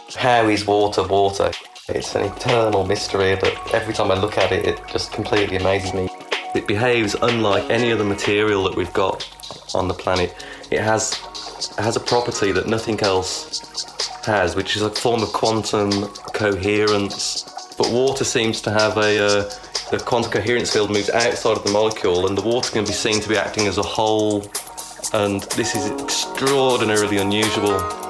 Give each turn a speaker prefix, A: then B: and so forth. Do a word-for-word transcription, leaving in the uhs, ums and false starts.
A: how is water water? It's an eternal mystery that every time I look at it, it just completely amazes me. It behaves unlike any other material that we've got on the planet. It has, it has a property that nothing else has, which is a form of quantum coherence. But water seems to have a, uh, the quantum coherence field moves outside of the molecule, and the water can be seen to be acting as a whole, and this is extraordinarily unusual.